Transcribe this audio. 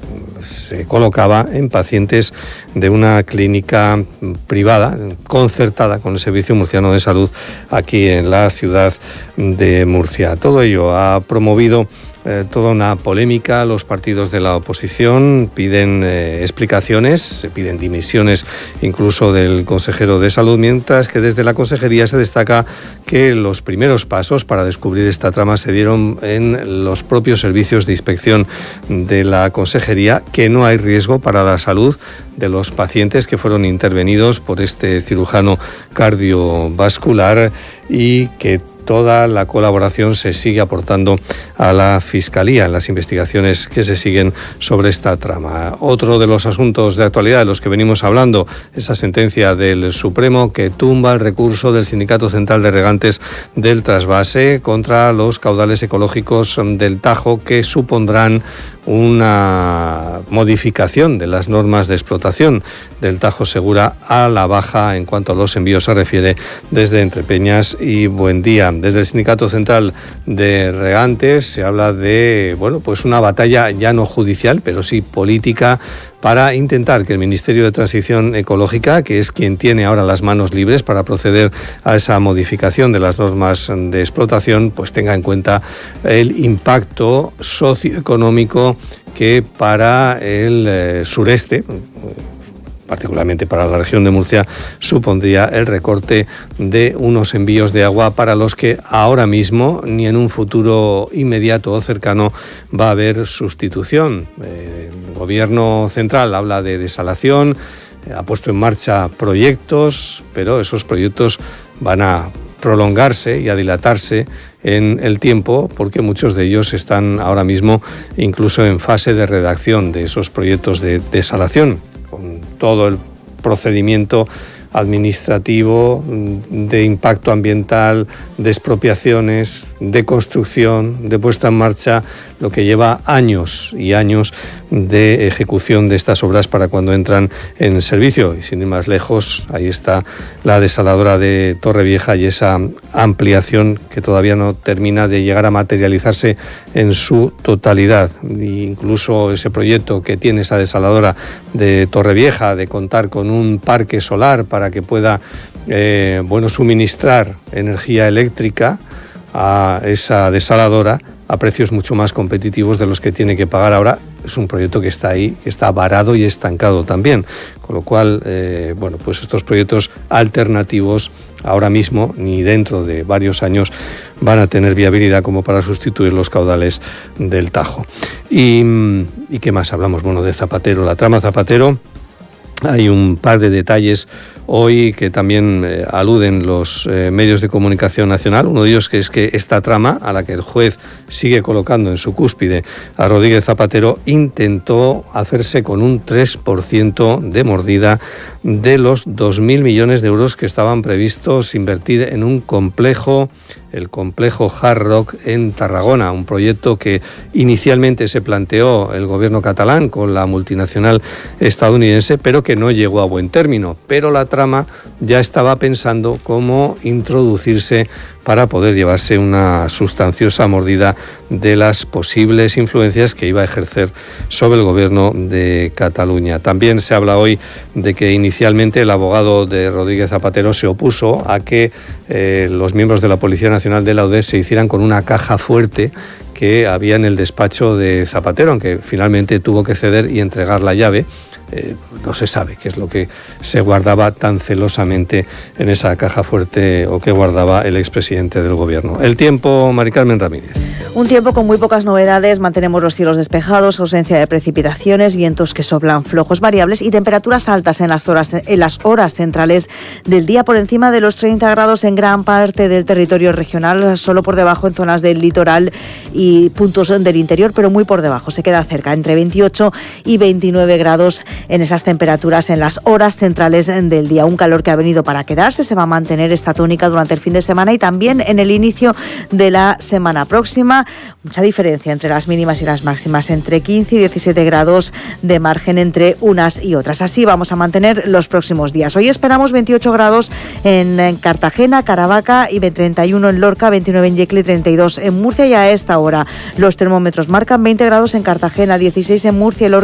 se colocaba en pacientes de una clínica privada, concertada con el Servicio Murciano de Salud aquí en la ciudad de Murcia. Todo ello ha promovido toda una polémica. Los partidos de la oposición piden explicaciones, piden dimisiones incluso del consejero de Salud, mientras que desde la consejería se destaca que los primeros pasos para descubrir esta trama se dieron en los propios servicios de inspección de la consejería, que no hay riesgo para la salud de los pacientes que fueron intervenidos por este cirujano cardiovascular y que toda la colaboración se sigue aportando a la Fiscalía en las investigaciones que se siguen sobre esta trama. Otro de los asuntos de actualidad de los que venimos hablando, esa sentencia del Supremo que tumba el recurso del Sindicato Central de Regantes del Trasvase contra los caudales ecológicos del Tajo, que supondrán una modificación de las normas de explotación del Tajo Segura a la baja en cuanto a los envíos se refiere desde Entrepeñas y Buendía. Desde el Sindicato Central de Regantes se habla de, pues una batalla ya no judicial, pero sí política, para intentar que el Ministerio de Transición Ecológica, que es quien tiene ahora las manos libres para proceder a esa modificación de las normas de explotación, pues tenga en cuenta el impacto socioeconómico que para el sureste, particularmente para la región de Murcia, supondría el recorte de unos envíos de agua para los que ahora mismo, ni en un futuro inmediato o cercano, va a haber sustitución. El Gobierno central habla de desalación, ha puesto en marcha proyectos, pero esos proyectos van a prolongarse y a dilatarse en el tiempo, porque muchos de ellos están ahora mismo incluso en fase de redacción de esos proyectos de desalación, con todo el procedimiento administrativo, de impacto ambiental, de expropiaciones, de construcción, de puesta en marcha, lo que lleva años y años de ejecución de estas obras para cuando entran en servicio. Y sin ir más lejos, ahí está la desaladora de Torrevieja y esa ampliación que todavía no termina de llegar a materializarse en su totalidad. E incluso ese proyecto que tiene esa desaladora de Torrevieja de contar con un parque solar para que pueda suministrar energía eléctrica a esa desaladora a precios mucho más competitivos de los que tiene que pagar ahora. Es un proyecto que está ahí, que está varado y estancado también, con lo cual, pues estos proyectos alternativos ahora mismo, ni dentro de varios años, van a tener viabilidad como para sustituir los caudales del Tajo. ¿Y qué más hablamos? De Zapatero, la trama Zapatero. Hay un par de detalles hoy que también aluden los medios de comunicación nacional. Uno de ellos que es que esta trama, a la que el juez sigue colocando en su cúspide a Rodríguez Zapatero, intentó hacerse con un 3% de mordida de los 2.000 millones de euros que estaban previstos invertir en un complejo, el complejo Hard Rock en Tarragona, un proyecto que inicialmente se planteó el gobierno catalán con la multinacional estadounidense, pero que no llegó a buen término. Pero la trama ya estaba pensando cómo introducirse para poder llevarse una sustanciosa mordida de las posibles influencias que iba a ejercer sobre el gobierno de Cataluña. También se habla hoy de que inicialmente el abogado de Rodríguez Zapatero se opuso a que los miembros de la Policía Nacional de la UDEF se hicieran con una caja fuerte que había en el despacho de Zapatero, aunque finalmente tuvo que ceder y entregar la llave. No se sabe qué es lo que se guardaba tan celosamente en esa caja fuerte o que guardaba el expresidente del gobierno. El tiempo, Mari Carmen Ramírez. Un tiempo con muy pocas novedades. Mantenemos los cielos despejados, ausencia de precipitaciones, vientos que soplan flojos variables y temperaturas altas en las horas centrales del día, por encima de los 30 grados en gran parte del territorio regional, solo por debajo en zonas del litoral y puntos del interior, pero muy por debajo. Se queda cerca, entre 28 y 29 grados en esas temperaturas en las horas centrales del día. Un calor que ha venido para quedarse, se va a mantener esta tónica durante el fin de semana y también en el inicio de la semana próxima. Mucha diferencia entre las mínimas y las máximas, entre 15 y 17 grados de margen entre unas y otras. Así vamos a mantener los próximos días. Hoy esperamos 28 grados en Cartagena, Caravaca y 31 en Lorca, 29 en Yecla y 32 en Murcia, y a esta hora los termómetros marcan 20 grados en Cartagena, 16 en Murcia y Lorca.